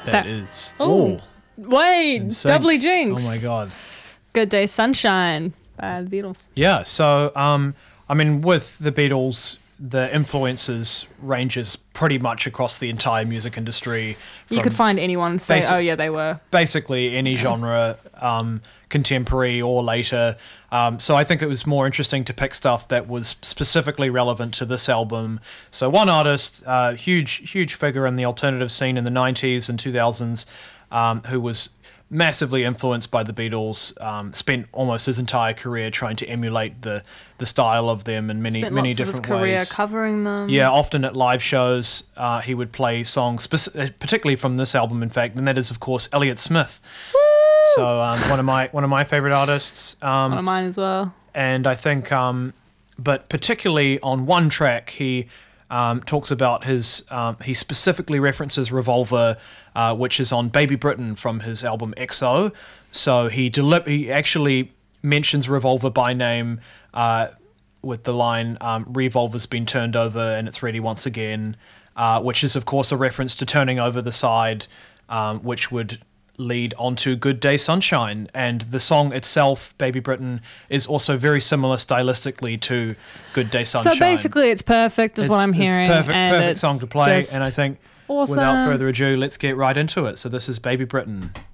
That is. Oh, wait, NSYNC. doubly jinx. Oh my God. Good Day Sunshine by the Beatles. Yeah, so, I mean, with the Beatles, the influences ranges pretty much across the entire music industry. You could find anyone and say, basic- oh yeah, they were. Basically any genre, contemporary or later. So I think it was more interesting to pick stuff that was specifically relevant to this album. So one artist, huge figure in the alternative scene in the 90s and 2000s, who was massively influenced by the Beatles, spent almost his entire career trying to emulate the style of them in many Spent many lots different of his career ways. covering them. Yeah, often at live shows, he would play songs, particularly from this album, in fact, and that is, of course, Elliott Smith. Woo! So one of my favorite artists. One of mine as well. And I think, but particularly on one track, he talks about his. He specifically references Revolver, which is on Baby Britain from his album XO. So he actually mentions Revolver by name. With the line, Revolver's been turned over and it's ready once again, which is, of course, a reference to turning over the side, which would lead onto Good Day Sunshine. And the song itself, Baby Britain, is also very similar stylistically to Good Day Sunshine. So basically it's perfect is what I'm hearing. It's perfect, and perfect it's song to play. just And I think, awesome. without further ado, let's get right into it. So this is Baby Britain.